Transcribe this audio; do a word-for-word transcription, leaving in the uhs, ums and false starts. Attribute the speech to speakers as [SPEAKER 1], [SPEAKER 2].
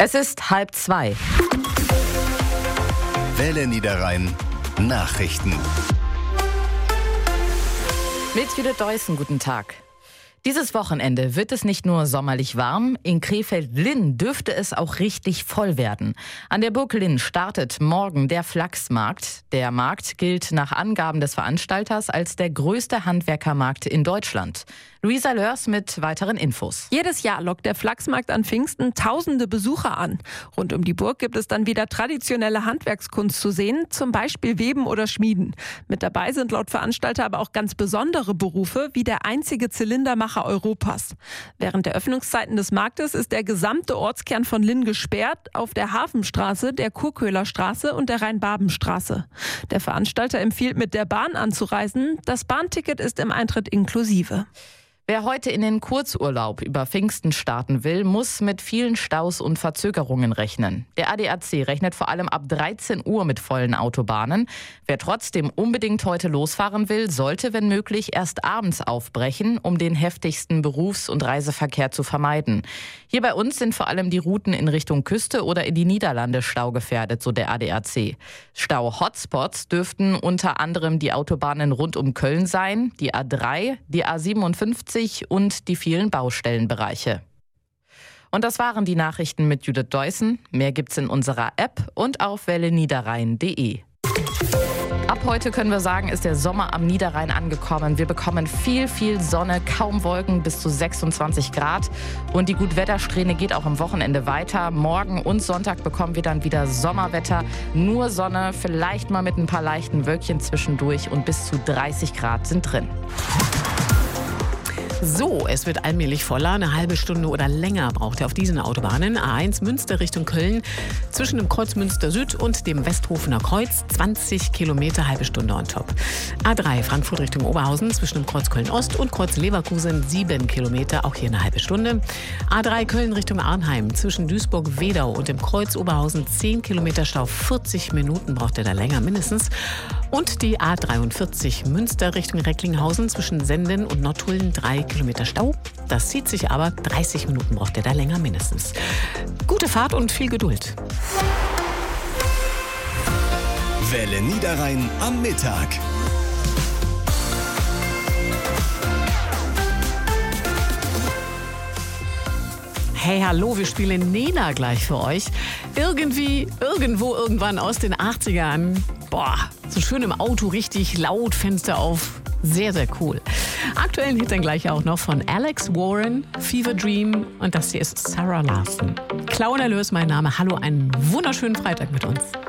[SPEAKER 1] Es ist halb zwei.
[SPEAKER 2] Welle Niederrhein Nachrichten.
[SPEAKER 1] Mit Judith Deussen, guten Tag. Dieses Wochenende wird es nicht nur sommerlich warm, in Krefeld-Linn dürfte es auch richtig voll werden. An der Burg Linn startet morgen der Flachsmarkt. Der Markt gilt nach Angaben des Veranstalters als der größte Handwerkermarkt in Deutschland. Luisa Lörs mit weiteren Infos.
[SPEAKER 3] Jedes Jahr lockt der Flachsmarkt an Pfingsten tausende Besucher an. Rund um die Burg gibt es dann wieder traditionelle Handwerkskunst zu sehen, zum Beispiel Weben oder Schmieden. Mit dabei sind laut Veranstalter aber auch ganz besondere Berufe, wie der einzige Zylindermacher Europas. Während der Öffnungszeiten des Marktes ist der gesamte Ortskern von Linn gesperrt, auf der Hafenstraße, der Kurköhler Straße und der Rhein-Baben-Straße. Der Veranstalter empfiehlt, mit der Bahn anzureisen. Das Bahnticket ist im Eintritt inklusive.
[SPEAKER 1] Wer heute in den Kurzurlaub über Pfingsten starten will, muss mit vielen Staus und Verzögerungen rechnen. Der A D A C rechnet vor allem ab dreizehn Uhr mit vollen Autobahnen. Wer trotzdem unbedingt heute losfahren will, sollte, wenn möglich, erst abends aufbrechen, um den heftigsten Berufs- und Reiseverkehr zu vermeiden. Hier bei uns sind vor allem die Routen in Richtung Küste oder in die Niederlande staugefährdet, so der A D A C. Stau-Hotspots dürften unter anderem die Autobahnen rund um Köln sein, die A drei, die A siebenundfünfzig und die vielen Baustellenbereiche. Und das waren die Nachrichten mit Judith Deussen. Mehr gibt's in unserer App und auf welle niederrhein punkt de. Ab heute können wir sagen, ist der Sommer am Niederrhein angekommen. Wir bekommen viel, viel Sonne, kaum Wolken, bis zu sechsundzwanzig Grad. Und die Gutwettersträhne geht auch am Wochenende weiter. Morgen und Sonntag bekommen wir dann wieder Sommerwetter. Nur Sonne, vielleicht mal mit ein paar leichten Wölkchen zwischendurch und bis zu dreißig Grad sind drin.
[SPEAKER 4] So, es wird allmählich voller. Eine halbe Stunde oder länger braucht er auf diesen Autobahnen. A eins Münster Richtung Köln zwischen dem Kreuz Münster Süd und dem Westhofener Kreuz. zwanzig Kilometer, halbe Stunde on top. A drei Frankfurt Richtung Oberhausen zwischen dem Kreuz Köln Ost und Kreuz Leverkusen. sieben Kilometer, auch hier eine halbe Stunde. A drei Köln Richtung Arnheim zwischen Duisburg-Wedau und dem Kreuz Oberhausen. zehn Kilometer Stau, vierzig Minuten braucht er da länger mindestens. Und die A dreiundvierzig Münster Richtung Recklinghausen zwischen Senden und Nottuln. drei Kilometer Stau. Das zieht sich aber, dreißig Minuten braucht er da länger mindestens. Gute Fahrt und viel Geduld.
[SPEAKER 2] Welle Niederrhein am Mittag.
[SPEAKER 4] Hey, hallo, wir spielen Nena gleich für euch. Irgendwie, irgendwo, irgendwann aus den achtzigern. Boah, so schön im Auto, richtig laut, Fenster auf. Sehr, sehr cool. Aktuellen Hit dann gleich auch noch von Alex Warren, Fever Dream, und das hier ist Sarah Larson. Claudia Lörs, mein Name. Hallo, einen wunderschönen Freitag mit uns.